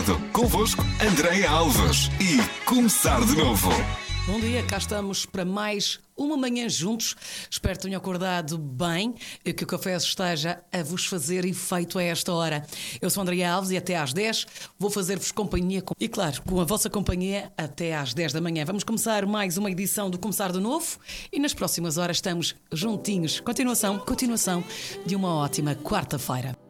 lado. Convosco, Andréia Alves. E começar de novo. Bom dia, cá estamos para mais uma manhã juntos. Espero que tenham acordado bem e que o café esteja a vos fazer efeito a esta hora. Eu sou Andréia Alves e até às 10 vou fazer-vos companhia e, claro, com a vossa companhia até às 10 da manhã. Vamos começar mais uma edição do Começar de Novo e nas próximas horas estamos juntinhos. Continuação de uma ótima quarta-feira.